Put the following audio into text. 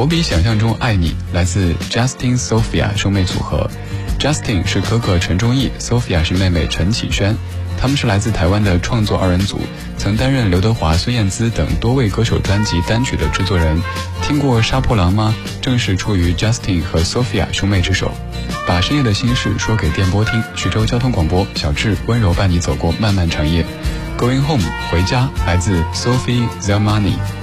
我比想象中爱你来自 Justin Sophia 兄妹组合。Justin 是哥哥陈忠义， Sophia 是妹妹陈启轩，他们是来自台湾的创作二人组，曾担任刘德华、孙燕姿等多位歌手专辑单曲的制作人。听过《杀破狼》吗？正是出于 Justin 和 Sophia 兄妹之手。把深夜的心事说给电波听，徐州交通广播，小智温柔伴你走过漫漫长夜。Going home 回家来自 Sophie Zelmani。